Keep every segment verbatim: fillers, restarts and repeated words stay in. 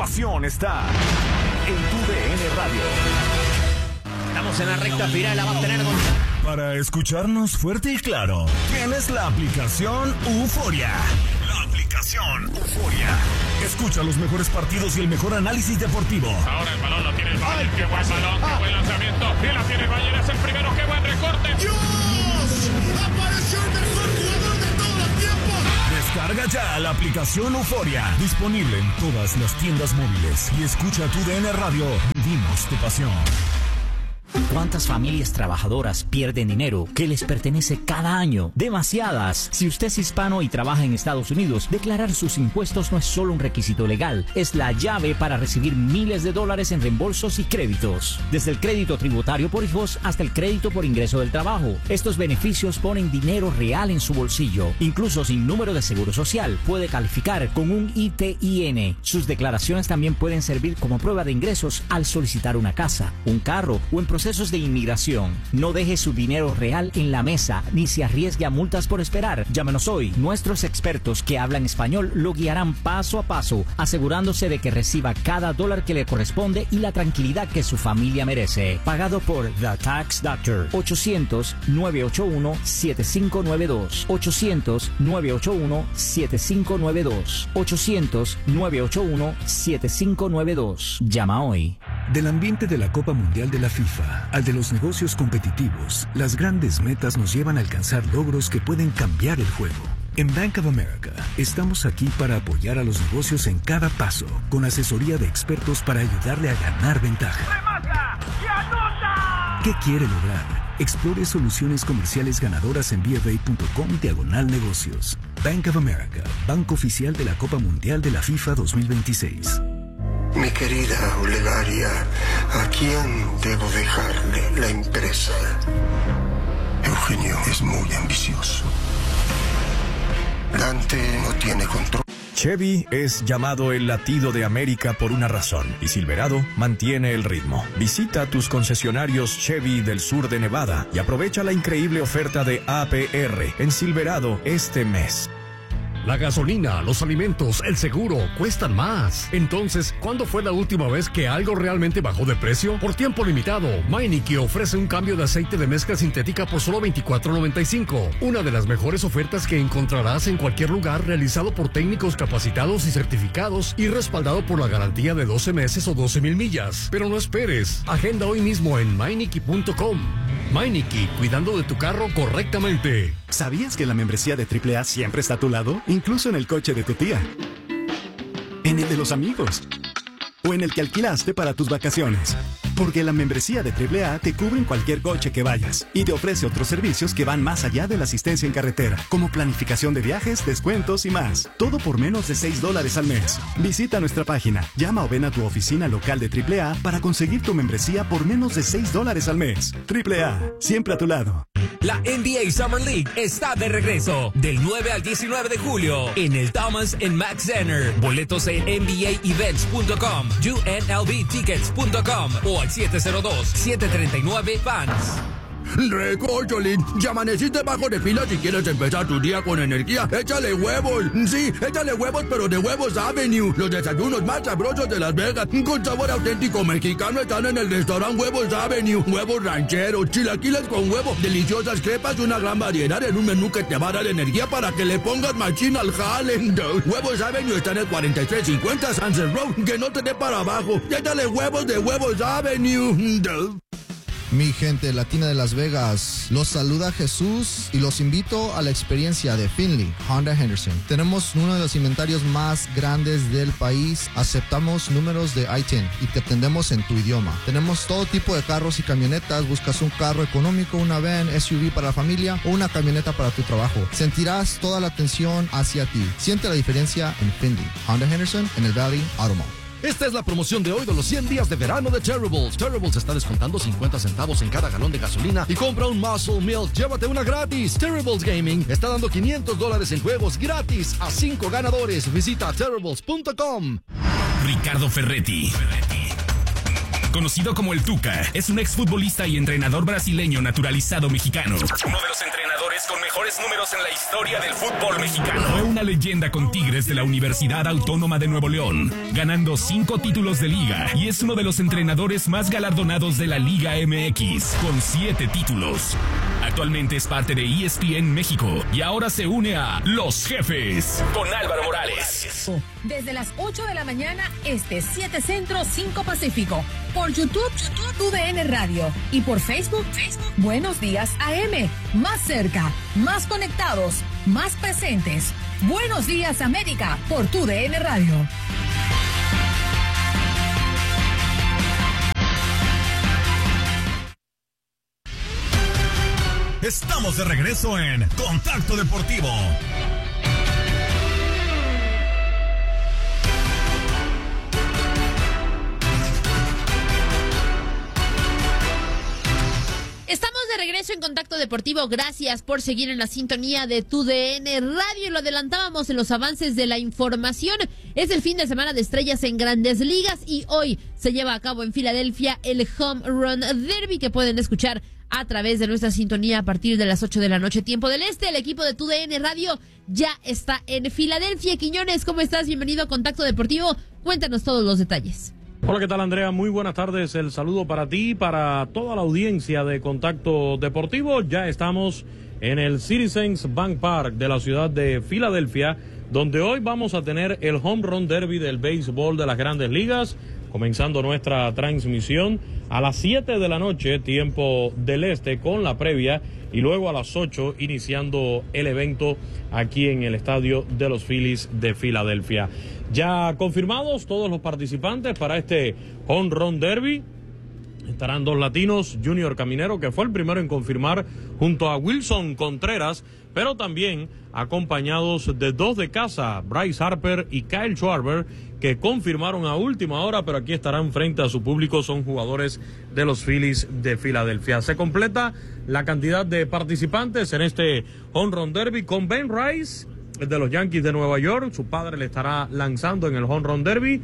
pasión está en tu D N Radio. Estamos en la recta final, la va a tener con... Para escucharnos fuerte y claro, tienes la aplicación Euforia. La aplicación Euforia. Escucha los mejores partidos y el mejor análisis deportivo. Ahora el balón lo tiene el Bayern. Qué buen balón, qué buen lanzamiento. Y la tiene el Bayern, es el primero. Qué buen recorte. ¡Dios! ¡Apareció el mejor jugador de todos los tiempos! Descarga ya la aplicación Euforia. Disponible en todas las tiendas móviles. Y escucha tu D N Radio. Vivimos tu pasión. ¿Cuántas familias trabajadoras pierden dinero que les pertenece cada año? Demasiadas. Si usted es hispano y trabaja en Estados Unidos, declarar sus impuestos no es solo un requisito legal, es la llave para recibir miles de dólares en reembolsos y créditos. Desde el crédito tributario por hijos hasta el crédito por ingreso del trabajo. Estos beneficios ponen dinero real en su bolsillo. Incluso sin número de seguro social, puede calificar con un I T I N. Sus declaraciones también pueden servir como prueba de ingresos al solicitar una casa, un carro o en procesos de inmigración. No deje su dinero real en la mesa ni se arriesgue a multas por esperar. Llámenos hoy. Nuestros expertos que hablan español lo guiarán paso a paso, asegurándose de que reciba cada dólar que le corresponde y la tranquilidad que su familia merece. Pagado por The Tax Doctor. ochocientos, nueve ocho uno, siete cinco nueve dos. ochocientos, nueve ocho uno, siete cinco nueve dos. ochocientos, nueve ocho uno, siete cinco nueve dos. Llama hoy. Del ambiente de la Copa Mundial de la FIFA al de los negocios competitivos, las grandes metas nos llevan a alcanzar logros que pueden cambiar el juego. En Bank of America estamos aquí para apoyar a los negocios en cada paso, con asesoría de expertos para ayudarle a ganar ventaja. ¡Remata y anota! ¿Qué quiere lograr? Explore soluciones comerciales ganadoras en B F A punto com diagonal negocios. Bank of America, banco oficial de la Copa Mundial de la FIFA dos mil veintiséis. Mi querida Olegaria, ¿a quién debo dejarle la empresa? Eugenio es muy ambicioso. Dante no tiene control. Chevy es llamado el latido de América por una razón, y Silverado mantiene el ritmo. Visita tus concesionarios Chevy del sur de Nevada y aprovecha la increíble oferta de A P R en Silverado este mes. La gasolina, los alimentos, el seguro cuestan más. Entonces, ¿cuándo fue la última vez que algo realmente bajó de precio? Por tiempo limitado, Meineke ofrece un cambio de aceite de mezcla sintética por solo veinticuatro noventa y cinco. Una de las mejores ofertas que encontrarás en cualquier lugar, realizado por técnicos capacitados y certificados y respaldado por la garantía de doce meses o doce mil millas. Pero no esperes. Agenda hoy mismo en Meineke punto com. Meineke, cuidando de tu carro correctamente. ¿Sabías que la membresía de triple A siempre está a tu lado? Incluso en el coche de tu tía, en el de los amigos o en el que alquilaste para tus vacaciones. Porque la membresía de triple A te cubre en cualquier coche que vayas y te ofrece otros servicios que van más allá de la asistencia en carretera, como planificación de viajes, descuentos y más. Todo por menos de seis dólares al mes. Visita nuestra página, llama o ven a tu oficina local de triple A para conseguir tu membresía por menos de seis dólares al mes. triple A, siempre a tu lado. La N B A Summer League está de regreso del nueve al diecinueve de julio en el Thomas and Mack Center. Boletos en N B A events punto com, U N L V tickets punto com o al siete cero dos, siete tres nueve, fans. Recócholín, ya amaneciste bajo de pila si quieres empezar tu día con energía. Échale huevos, sí, échale huevos, pero de Huevos Avenue. Los desayunos más sabrosos de Las Vegas, con sabor auténtico mexicano, están en el restaurante Huevos Avenue. Huevos rancheros, chilaquiles con huevo, deliciosas crepas y una gran variedad en un menú que te va a dar energía para que le pongas machín al jale. Huevos Avenue está en el cuarenta y tres cincuenta Sunset Road, que no te dé para abajo. Échale huevos de Huevos Avenue. Mi gente latina de Las Vegas, los saluda Jesús y los invito a la experiencia de Finley Honda Henderson. Tenemos uno de los inventarios más grandes del país, aceptamos números de I diez y te atendemos en tu idioma. Tenemos todo tipo de carros y camionetas, buscas un carro económico, una van, S U V para la familia o una camioneta para tu trabajo. Sentirás toda la atención hacia ti. Siente la diferencia en Finley Honda Henderson en el Valley Auto Mall. Esta es la promoción de hoy de los cien días de verano de Terribles. Terribles está descontando cincuenta centavos en cada galón de gasolina y compra un Muscle Milk, llévate una gratis. Terribles Gaming está dando quinientos dólares en juegos gratis a cinco ganadores. Visita terribles punto com. Ricardo Ferretti, conocido como el Tuca, es un exfutbolista y entrenador brasileño naturalizado mexicano. Uno de los entrenadores con mejores números en la historia del fútbol mexicano. Fue una leyenda con Tigres de la Universidad Autónoma de Nuevo León, ganando cinco títulos de liga y es uno de los entrenadores más galardonados de la Liga M X, con siete títulos. Actualmente es parte de E S P N México y ahora se une a Los Jefes con Álvaro Morales. Desde las ocho de la mañana, este siete Centro, cinco Pacífico. Por YouTube, YouTube, T U D N Radio. Y por Facebook, Facebook, Buenos Días A M. Más cerca, más conectados, más presentes. Buenos Días América, por T U D N Radio. Estamos de regreso en Contacto Deportivo. Estamos de regreso en Contacto Deportivo. Gracias por seguir en la sintonía de T U D N Radio. Lo adelantábamos en los avances de la información. Es el fin de semana de estrellas en Grandes Ligas y hoy se lleva a cabo en Filadelfia el Home Run Derby, que pueden escuchar a través de nuestra sintonía a partir de las ocho de la noche, tiempo del este. El equipo de T U D N Radio ya está en Filadelfia. Quiñones, ¿cómo estás? Bienvenido a Contacto Deportivo. Cuéntanos todos los detalles. Hola, ¿qué tal, Andrea? Muy buenas tardes. El saludo para ti y para toda la audiencia de Contacto Deportivo. Ya estamos en el Citizens Bank Park de la ciudad de Filadelfia, donde hoy vamos a tener el Home Run Derby del béisbol de las Grandes Ligas, comenzando nuestra transmisión a las siete de la noche, tiempo del este, con la previa, y luego a las ocho iniciando el evento aquí en el estadio de los Phillies de Filadelfia. Ya confirmados todos los participantes para este Home Run Derby. Estarán dos latinos, Junior Caminero, que fue el primero en confirmar, junto a Wilson Contreras, pero también acompañados de dos de casa, Bryce Harper y Kyle Schwarber, que confirmaron a última hora, pero aquí estarán frente a su público. Son jugadores de los Phillies de Filadelfia. Se completa la cantidad de participantes en este Home Run Derby con Ben Rice, de los Yankees de Nueva York. Su padre le estará lanzando en el Home Run Derby,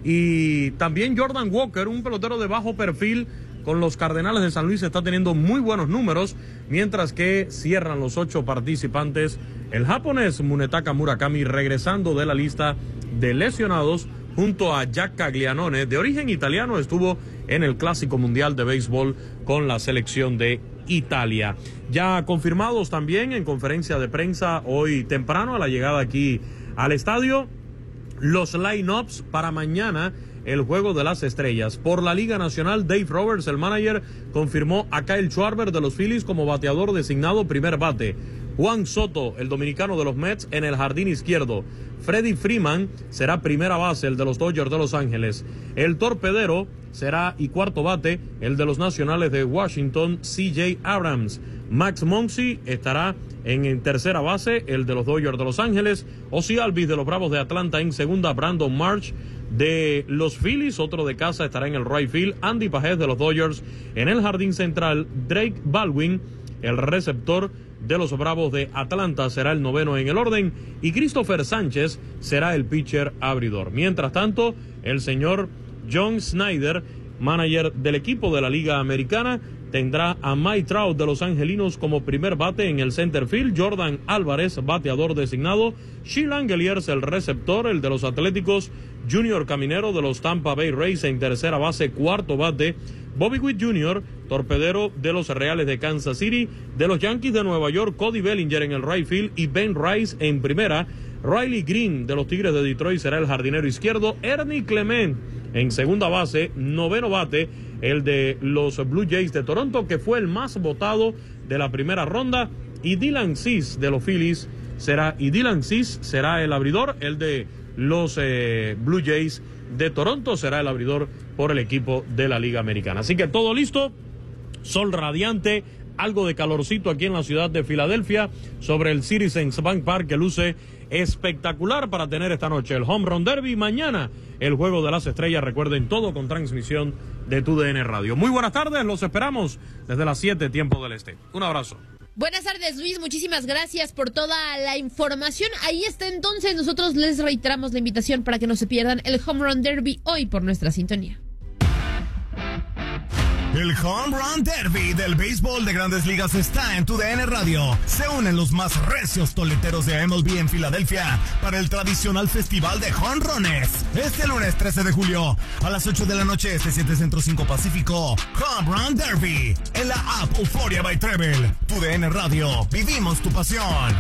y también Jordan Walker, un pelotero de bajo perfil con los Cardenales de San Luis, está teniendo muy buenos números, mientras que cierran los ocho participantes el japonés Munetaka Murakami, regresando de la lista de lesionados, junto a Jack Caglianone, de origen italiano, estuvo en el Clásico Mundial de Béisbol con la selección de Italia. Ya confirmados también en conferencia de prensa hoy temprano, a la llegada aquí al estadio, los line-ups para mañana, el Juego de las Estrellas. Por la Liga Nacional, Dave Roberts, el manager, confirmó a Kyle Schwarber de los Phillies como bateador designado primer bate. Juan Soto, el dominicano de los Mets, en el jardín izquierdo. Freddie Freeman será primera base, el de los Dodgers de Los Ángeles. El torpedero será y cuarto bate, el de los Nacionales de Washington, C J Abrams. Max Muncy estará en, en tercera base, el de los Dodgers de Los Ángeles. Ozzie Albies de los Bravos de Atlanta en segunda. Brandon March de los Phillies, otro de casa, estará en el right field. Andy Pajés de los Dodgers en el jardín central. Drake Baldwin, el receptor de los Bravos de Atlanta, será el noveno en el orden, y Christopher Sánchez será el pitcher abridor. Mientras tanto, el señor John Snyder, manager del equipo de la Liga Americana, tendrá a Mike Trout de los Angelinos como primer bate en el center field. Jordan Álvarez, bateador designado. Shea Langeliers, el receptor, el de los Atléticos. Junior Caminero de los Tampa Bay Rays en tercera base, cuarto bate. Bobby Witt junior, torpedero de los Reales de Kansas City. De los Yankees de Nueva York, Cody Bellinger en el right field y Ben Rice en primera. Riley Green de los Tigres de Detroit será el jardinero izquierdo. Ernie Clement en segunda base, noveno bate, el de los Blue Jays de Toronto, que fue el más votado de la primera ronda. Y Dylan Cease de los Phillies será, y Dylan Cease será el abridor, el de los eh, Blue Jays de Toronto será el abridor por el equipo de la Liga Americana. Así que todo listo, sol radiante, algo de calorcito aquí en la ciudad de Filadelfia, sobre el Citizens Bank Park, que luce espectacular para tener esta noche el Home Run Derby. Mañana el Juego de las Estrellas, recuerden, todo con transmisión de T U D N Radio. Muy buenas tardes, los esperamos desde las siete, tiempo del este. Un abrazo. Buenas tardes, Luis, muchísimas gracias por toda la información. Ahí está entonces, nosotros les reiteramos la invitación para que no se pierdan el Home Run Derby hoy por nuestra sintonía. El Home Run Derby del béisbol de Grandes Ligas está en tu D N Radio. Se unen los más recios toleteros de M L B en Filadelfia para el tradicional festival de jonrones. Este lunes trece de julio a las ocho de la noche, este siete Centro cinco Pacífico. Home Run Derby en la app Euphoria by Treble. Tu D N Radio, vivimos tu pasión.